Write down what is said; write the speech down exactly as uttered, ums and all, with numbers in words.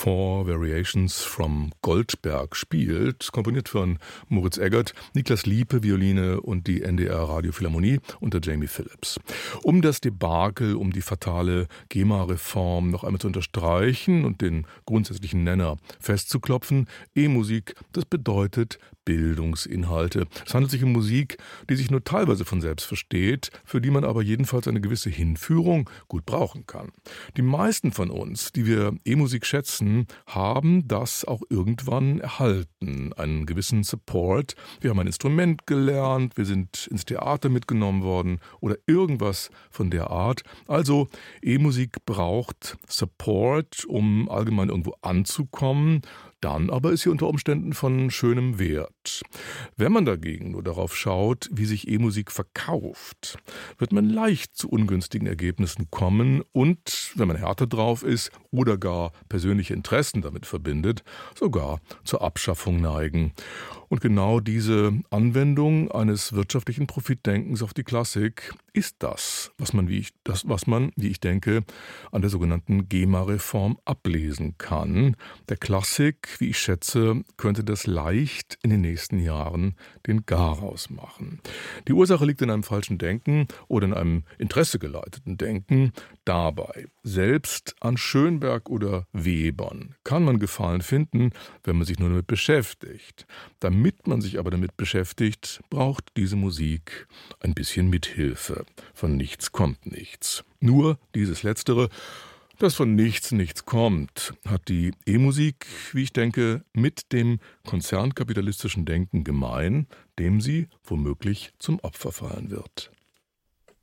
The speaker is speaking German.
Four Variations from Goldberg spielt, komponiert von Moritz Eggert, Niklas Liepe, Violine und die N D R Radiophilharmonie unter Jamie Phillips. Um das Debakel, um die fatale GEMA-Reform noch einmal zu unterstreichen und den grundsätzlichen Nenner festzuklopfen, E-Musik, das bedeutet Bildungsinhalte. Es handelt sich um Musik, die sich nur teilweise von selbst versteht, für die man aber jedenfalls eine gewisse Hinführung gut brauchen kann. Die meisten von uns, die wir E-Musik schätzen, haben das auch irgendwann erhalten, einen gewissen Support. Wir haben ein Instrument gelernt, wir sind ins Theater mitgenommen worden oder irgendwas von der Art. Also E-Musik braucht Support, um allgemein irgendwo anzukommen. Dann aber ist sie unter Umständen von schönem Wert. Wenn man dagegen nur darauf schaut, wie sich E-Musik verkauft, wird man leicht zu ungünstigen Ergebnissen kommen und, wenn man härter drauf ist oder gar persönliche Interessen damit verbindet, sogar zur Abschaffung neigen. Und genau diese Anwendung eines wirtschaftlichen Profitdenkens auf die Klassik ist das, was man, wie ich, das, was man, wie ich denke, an der sogenannten GEMA-Reform ablesen kann. Der Klassik, wie ich schätze, könnte das leicht in den nächsten Jahren den Garaus machen. Die Ursache liegt in einem falschen Denken oder in einem interessegeleiteten Denken. Dabei, selbst an Schönberg oder Webern, kann man Gefallen finden, wenn man sich nur damit beschäftigt. Damit man sich aber damit beschäftigt, braucht diese Musik ein bisschen Mithilfe. Von nichts kommt nichts. Nur dieses Letztere, das von nichts nichts kommt, hat die E-Musik, wie ich denke, mit dem konzernkapitalistischen Denken gemein, dem sie womöglich zum Opfer fallen wird.